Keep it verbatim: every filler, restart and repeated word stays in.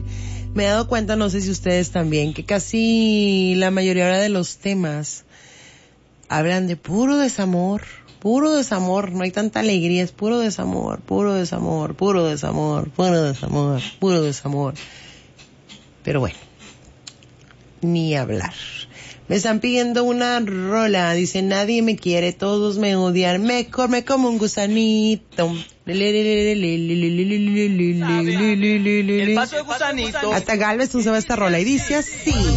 que me he dado cuenta, no sé si ustedes también, que casi la mayoría de los temas hablan de puro desamor, puro desamor, no hay tanta alegría, es puro desamor, puro desamor, puro desamor, puro desamor, puro desamor. Pero bueno, ni hablar. Me están pidiendo una rola, dice nadie me quiere, todos me odian, me come como un gusanito. El paso de gusanito. Hasta Galvez usaba esta rola y dice así.